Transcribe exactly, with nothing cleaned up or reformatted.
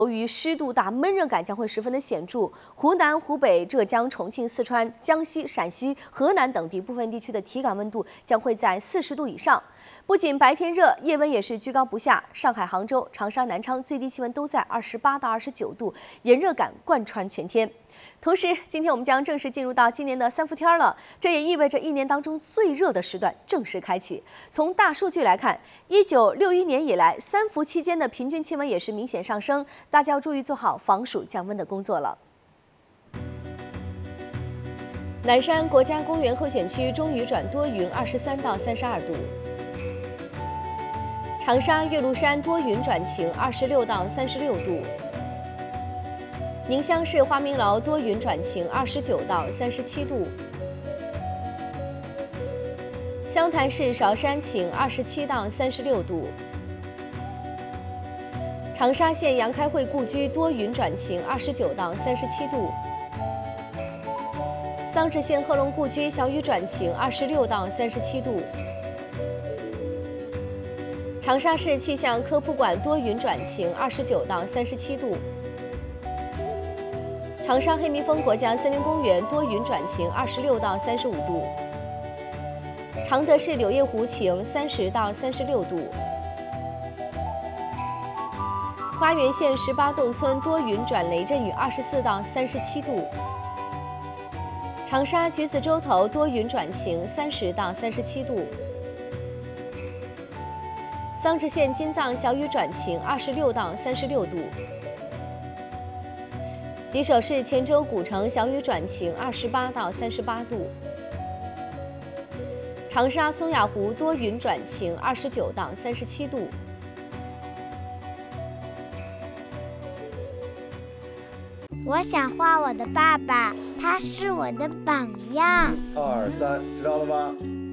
由于湿度大，闷热感将会十分的显著。湖南、湖北、浙江、重庆、四川、江西、陕西、河南等地部分地区的体感温度将会在四十度以上。不仅白天热，夜温也是居高不下。上海、杭州、长沙、南昌最低气温都在二十八到二十九度，炎热感贯穿全天。同时，今天我们将正式进入到今年的三伏天了，这也意味着一年当中最热的时段正式开启。从大数据来看，一九六一年以来，三伏期间的平均气温也是明显上升，大家要注意做好防暑降温的工作了。南山国家公园候选区中雨转多云，二十三到三十二度；长沙岳麓山多云转晴，二十六到三十六度。宁乡市花明楼多云转晴，二十九到三十七度；湘潭市韶山晴，二十七到三十六度；长沙县杨开会故居多云转晴，二十九到三十七度；桑植县贺龙故居小雨转晴，二十六到三十七度；长沙市气象科普馆多云转晴，二十九到三十七度。长沙黑蜜蜂国家森林公园多云转晴，二十六到三十五度；常德市柳叶湖晴，三十到三十六度；花园县十八洞村多云转雷阵雨，二十四到三十七度；长沙橘子洲头多云转晴，三十到三十七度；桑植县金藏小雨转晴，二十六到三十六度。吉首市黔州古城小雨转晴，二十八到三十八度；长沙松雅湖多云转晴，二十九到三十七度。 我想画我的爸爸，他是我的榜样。 二三，知道了吧？